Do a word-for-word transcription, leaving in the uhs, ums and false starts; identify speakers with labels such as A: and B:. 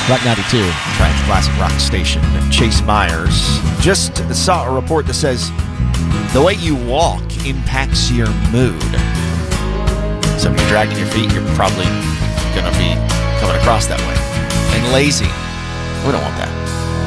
A: Rock ninety-two.
B: Trash Classic Rock Station. Chase Myers. Just saw a report that says the way you walk impacts your mood. So if you're dragging your feet, you're probably going to be coming across that way. And lazy. We don't want that.